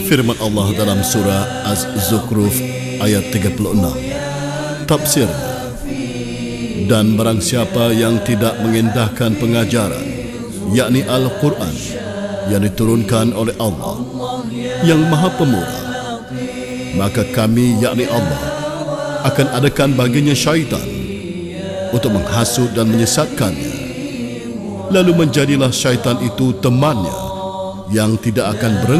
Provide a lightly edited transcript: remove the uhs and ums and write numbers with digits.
Firman Allah dalam surah Az-Zukhruf ayat 36. Tafsirnya, dan barang siapa yang tidak mengindahkan pengajaran, yakni Al-Quran yang diturunkan oleh Allah yang Maha Pemurah, maka kami, yakni Allah, akan adakan baginya syaitan untuk menghasut dan menyesatkannya. Lalu menjadilah syaitan itu temannya yang tidak akan berhenti